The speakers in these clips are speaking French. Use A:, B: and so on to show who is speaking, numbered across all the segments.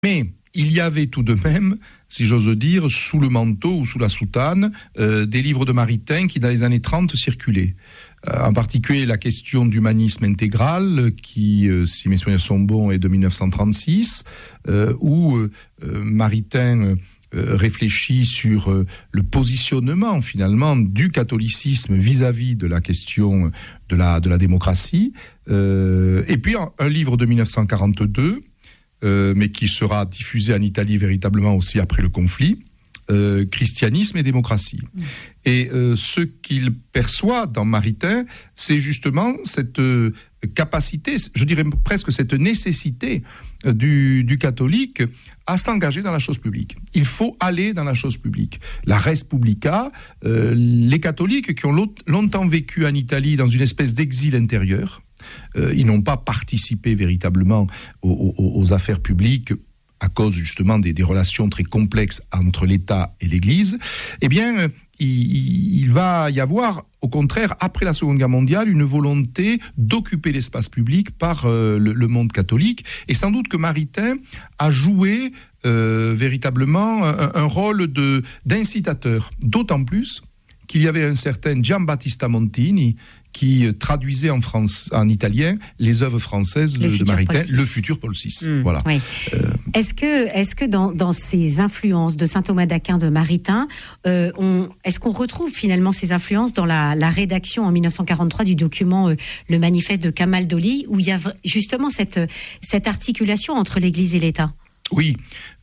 A: Mais il y avait tout de même, si j'ose dire, sous le manteau ou sous la soutane, des livres de Maritain qui, dans les années 30, circulaient. En particulier la question d'humanisme intégral, qui, si mes souvenirs sont bons, est de 1936, où Maritain réfléchit sur le positionnement, finalement, du catholicisme vis-à-vis de la question de la démocratie. Et puis, un livre de 1942, mais qui sera diffusé en Italie véritablement aussi après le conflit, Christianisme et démocratie. Et ce qu'il perçoit dans Maritain, c'est justement cette capacité, je dirais presque cette nécessité du catholique à s'engager dans la chose publique. Il faut aller dans la chose publique. La res publica, les catholiques qui ont longtemps vécu en Italie dans une espèce d'exil intérieur, ils n'ont pas participé véritablement aux affaires publiques à cause justement des relations très complexes entre l'État et l'Église, eh bien, il va y avoir, au contraire, après la Seconde Guerre mondiale, une volonté d'occuper l'espace public par le monde catholique. Et sans doute que Maritain a joué véritablement un rôle d'incitateur, d'autant plus qu'il y avait un certain Giambattista Montini qui traduisait en italien les œuvres françaises de Maritain, le futur Paul VI. Voilà.
B: Oui. Est-ce que dans ces influences de saint Thomas d'Aquin, de Maritain, est-ce qu'on retrouve finalement ces influences dans la rédaction en 1943 du document le manifeste de Camaldoli, où il y a justement cette articulation entre l'Église et l'État?
A: Oui,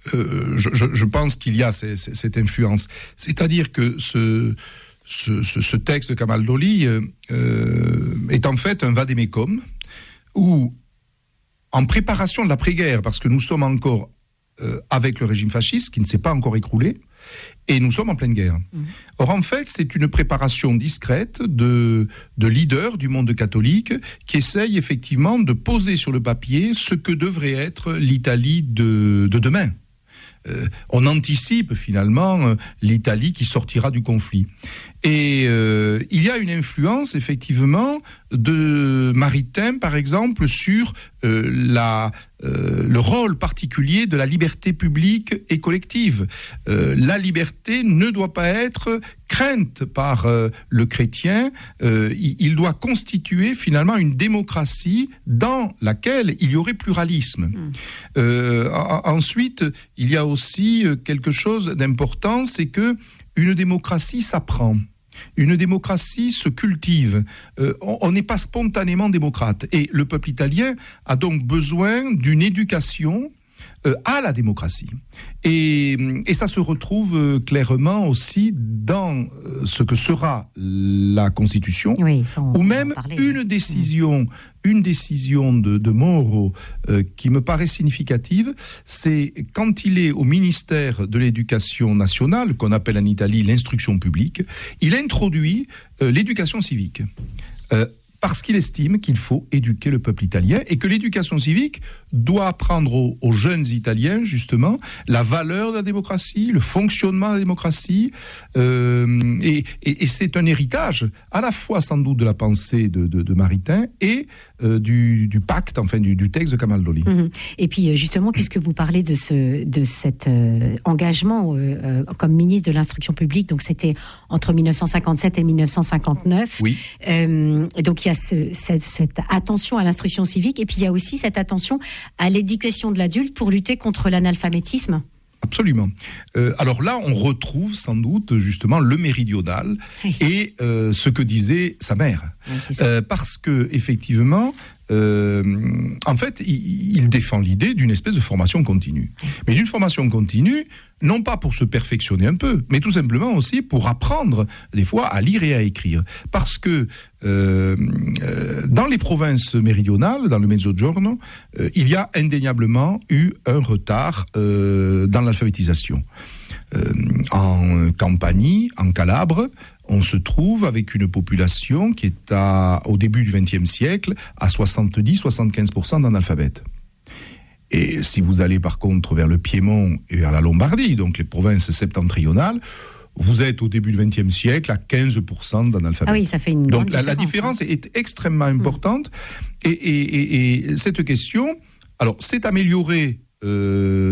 A: je pense qu'il y a cette influence. C'est-à-dire que ce texte de Camaldoli est en fait un vade-mecum où, en préparation de l'après-guerre, parce que nous sommes encore avec le régime fasciste qui ne s'est pas encore écroulé, et nous sommes en pleine guerre. Or, en fait, c'est une préparation discrète de leaders du monde catholique qui essayent effectivement de poser sur le papier ce que devrait être l'Italie de demain. On anticipe finalement l'Italie qui sortira du conflit. Et il y a une influence effectivement de Maritain, par exemple, sur le rôle particulier de la liberté publique et collective. La liberté ne doit pas être crainte par le chrétien, il doit constituer finalement une démocratie dans laquelle il y aurait pluralisme. Ensuite, il y a aussi quelque chose d'important, c'est que une démocratie s'apprend. Une démocratie se cultive. On n'est pas spontanément démocrate. Et le peuple italien a donc besoin d'une éducation à la démocratie. Et ça se retrouve clairement aussi dans ce que sera la Constitution, oui, ou même une décision de Moro qui me paraît significative, c'est quand il est au ministère de l'Éducation nationale, qu'on appelle en Italie l'instruction publique, il introduit l'éducation civique. Parce qu'il estime qu'il faut éduquer le peuple italien et que l'éducation civique doit apprendre aux jeunes Italiens, justement, la valeur de la démocratie, le fonctionnement de la démocratie. Et c'est un héritage, à la fois sans doute de la pensée de Maritain et du pacte, enfin du texte de Camaldoli.
B: Et puis, justement, puisque vous parlez de cet engagement comme ministre de l'Instruction publique, donc c'était entre 1957 et 1959.
A: Oui.
B: Donc, il y a cette attention à l'instruction civique, et puis il y a aussi cette attention à l'éducation de l'adulte pour lutter contre l'analphabétisme.
A: Absolument. Alors là, on retrouve sans doute justement le méridional et ce que disait sa mère. Oui, parce que effectivement, en fait, il défend l'idée d'une espèce de formation continue. Mais d'une formation continue, non pas pour se perfectionner un peu, mais tout simplement aussi pour apprendre des fois à lire et à écrire. Parce que dans les provinces méridionales, dans le Mezzogiorno, il y a indéniablement eu un retard dans l'alphabétisation. En Campanie, en Calabre, on se trouve avec une population qui est au début du XXe siècle à 70-75% d'analphabètes. Et si vous allez par contre vers le Piémont et vers la Lombardie, donc les provinces septentrionales, vous êtes au début du XXe siècle à 15% d'analphabètes.
B: Ah oui, ça fait une grande différence.
A: Donc la différence est extrêmement importante. Et cette question, alors, s'est améliorée